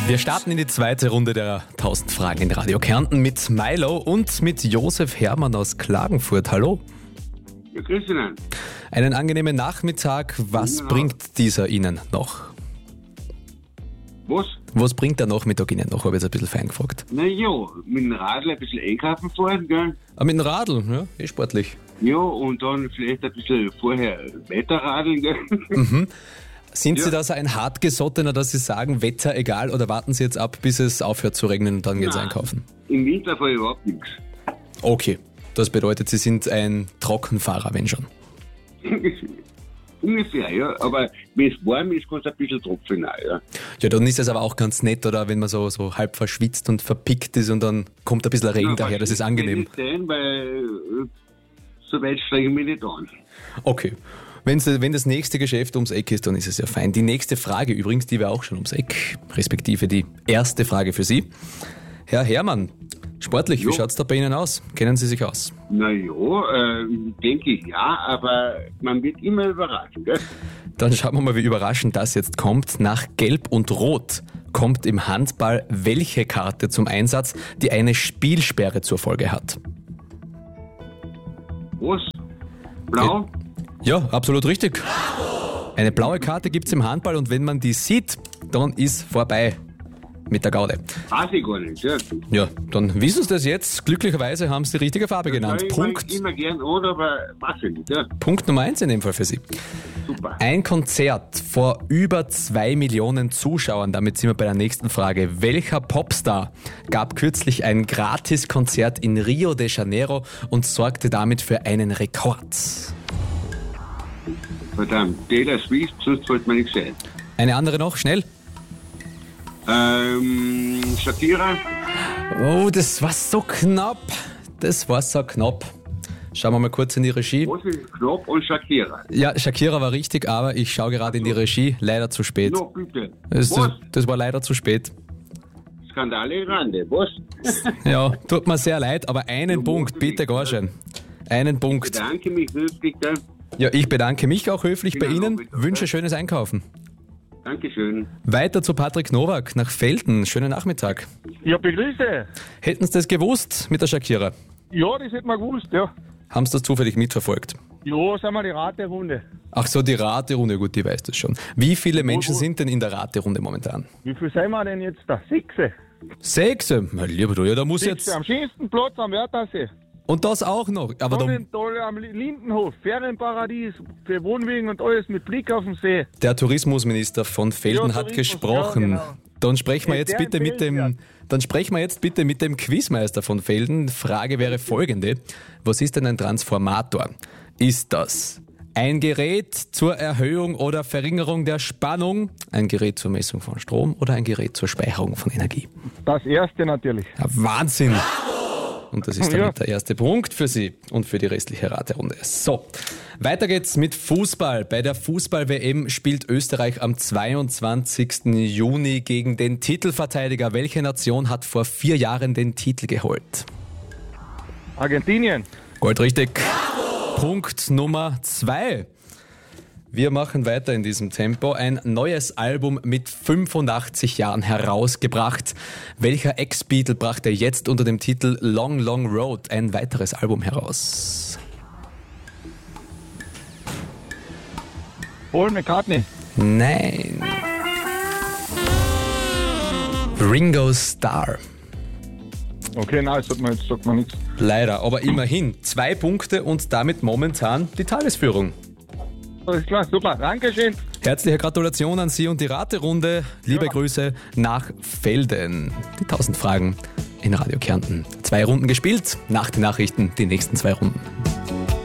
Wir starten in die zweite Runde der 1000 Fragen in Radio Kärnten mit Milo und mit Josef Hermann aus Klagenfurt. Hallo. Ja, grüß Ihnen. Einen angenehmen Nachmittag. Was Ja. bringt dieser Ihnen noch? Was? Was bringt der Nachmittag Ihnen noch? Habe ich jetzt ein bisschen fein gefragt. Na ja, mit dem Radl ein bisschen einkaufen fahren, gell? Ah, mit dem Radl, ja, sportlich. Ja, und dann vielleicht ein bisschen vorher weiterradeln, gell? Sind Sie Ja. da so ein Hartgesottener, dass Sie sagen, Wetter egal, oder warten Sie jetzt ab, bis es aufhört zu regnen und dann geht's Nein. einkaufen? Im Winter fahre ich überhaupt nichts. Okay, das bedeutet, Sie sind ein Trockenfahrer, wenn schon. Ungefähr, ja. Aber wenn es warm ist, kann es ein bisschen tropfen auch, ja. Ja, dann ist es aber auch ganz nett, oder wenn man so halb verschwitzt und verpickt ist und dann kommt ein bisschen Regen daher, das ist angenehm. Nicht sein, weil so weit strenge ich mich nicht an. Okay. Wenn das nächste Geschäft ums Eck ist, dann ist es ja fein. Die nächste Frage übrigens, die wäre auch schon ums Eck, respektive die erste Frage für Sie. Herr Hermann, sportlich, wie Jo. schaut's da bei Ihnen aus? Kennen Sie sich aus? Na ja, denke ich ja, aber man wird immer überrascht, gell? Dann schauen wir mal, wie überraschend das jetzt kommt. Nach Gelb und Rot kommt im Handball welche Karte zum Einsatz, die eine Spielsperre zur Folge hat? Was? Blau? Ja, absolut richtig. Eine blaue Karte gibt's im Handball und wenn man die sieht, dann ist vorbei mit der Gaude. Weiß ich gar nicht, ja. Ja, dann wissen Sie das jetzt. Glücklicherweise haben Sie die richtige Farbe genannt. Ja, ich Punkt, mag immer gern an, aber weiß ich nicht, ja. Punkt Nummer 1 in dem Fall für Sie. Super. Ein Konzert vor über 2 Millionen Zuschauern, damit sind wir bei der nächsten Frage. Welcher Popstar gab kürzlich ein Gratiskonzert in Rio de Janeiro und sorgte damit für einen Rekord? Verdammt, Taylor Swift, sonst wollte man nicht sein. Eine andere noch, schnell. Shakira? Oh, das war so knapp. Das war so knapp. Schauen wir mal kurz in die Regie. Was ist Knopf und Shakira? Ja, Shakira war richtig, aber ich schaue gerade in die Regie. Leider zu spät. No, bitte. Das Was? war leider zu spät. Skandale Rande, was? Ja, tut mir sehr leid, aber einen Punkt, bitte Gorschen. Einen Punkt. Bedanke mich höflich, gell? Ja, ich bedanke mich auch höflich bei Genau, Ihnen, bitte. wünsche schönes Einkaufen. Dankeschön. Weiter zu Patrick Nowak nach Felden. Schönen Nachmittag. Ja, begrüße. Hätten Sie das gewusst mit der Shakira? Ja, das hätte man gewusst, ja. Haben Sie das zufällig mitverfolgt? Ja, sind wir die Raterunde. Ach so, die Raterunde, gut, die weiß das schon. Wie viele Menschen sind denn in der Raterunde momentan? Wie viel sind wir denn jetzt da? 6. 6? Mein lieber du, ja, da muss 6. jetzt... Am schönsten Platz am Wörthersee. Und das auch noch. Aber da, Sonnentolle am Lindenhof, Ferienparadies für Wohnwegen und alles mit Blick auf den See. der Tourismusminister von Felden Ja, hat Tourismus, gesprochen. ja, genau. Dann sprechen wir jetzt Der bitte mit dem... empfehlenswert. Dann sprechen wir jetzt bitte mit dem Quizmeister von Felden. Frage wäre folgende. Was ist denn ein Transformator? Ist das ein Gerät zur Erhöhung oder Verringerung der Spannung, ein Gerät zur Messung von Strom oder ein Gerät zur Speicherung von Energie? Das erste natürlich. Ja, Wahnsinn! Und das ist damit Ja. der erste Punkt für Sie und für die restliche Raterunde. So, weiter geht's mit Fußball. Bei der Fußball-WM spielt Österreich am 22. Juni gegen den Titelverteidiger. Welche Nation hat vor 4 Jahren den Titel geholt? Argentinien. Goldrichtig. Punkt Nummer 2. Wir machen weiter in diesem Tempo. Ein neues Album mit 85 Jahren herausgebracht. Welcher Ex-Beatle brachte jetzt unter dem Titel Long Long Road ein weiteres Album heraus? Paul McCartney. Nein. Ringo Starr. Okay, nein, jetzt sagt man nichts. Leider, aber immerhin 2 Punkte und damit momentan die Tagesführung. Alles klar, super. Dankeschön. Herzliche Gratulation an Sie und die Raterunde. Liebe Grüße nach Felden. Die 1000 Fragen in Radio Kärnten. 2 Runden gespielt, nach den Nachrichten die nächsten 2 Runden.